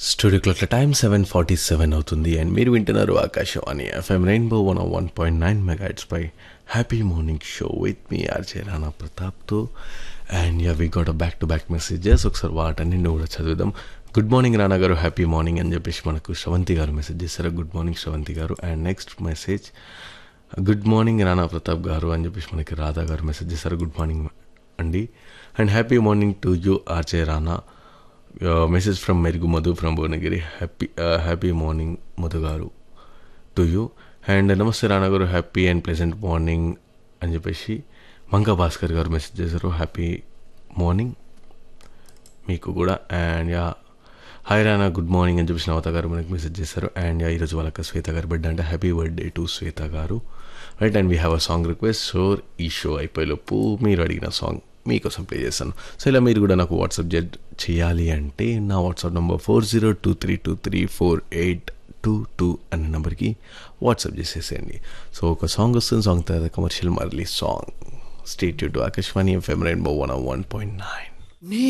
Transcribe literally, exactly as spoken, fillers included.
Studio క్లాక్ల time seven forty seven అవుతుంది and మీరు వింటున్నారు Akashvani FM rainbow one one point nine megahertz pi happy morning show with me RJ Rana ప్రతాప్తో. And yeah we got a back to back messages. ఒకసారి వాటన్నింటిని కూడా చదువుదాం. Good morning రానా గారు, happy morning అని చెప్పేసి మనకు శ్రవంతి గారు మెసేజ్ చేశారు. గుడ్ మార్నింగ్ శ్రవంతి గారు. And next message good morning రానా ప్రతాప్ గారు అని చెప్పేసి మనకి రాధా గారు మెసేజ్ చేశారు. గుడ్ మార్నింగ్ అండి. And happy morning to you RJ Rana. Message from మెరుగు Madhu from Bhuvanagiri. Happy happy morning Madhu గారు టు యూ. అండ్ నమస్తే రానా గారు, హ్యాపీ అండ్ ప్లెజెంట్ మార్నింగ్ అని చెప్పేసి మంకా భాస్కర్ గారు మెసేజ్ చేశారు. హ్యాపీ మార్నింగ్ మీకు కూడా. And yeah hi Rana, good morning అని చెప్పేసి నవత గారు మనకి మెసేజ్ చేశారు. అండ్ యా ఈరోజు వాళ్ళకి శ్వేత గారు బర్త్డే అంటే హ్యాపీ బర్త్డే టు శ్వేత గారు. Right. And we have a song request. So ఈ షో అయిపోయేలోపు మీరు అడిగిన సాంగ్ మీకోసం ప్లే చేస్తాను. సో ఇలా మీరు కూడా నాకు వాట్సాప్ చేయాలి అంటే నా WhatsApp number four zero two three two three four eight two two అనే నెంబర్కి వాట్సాప్ చేసేసేయండి. సో ఒక సాంగ్ వస్తుంది, సాంగ్ తర్వాత కమర్షియల్ మరలి song. Stay tune to Akashvani FM rainbow one one point nine.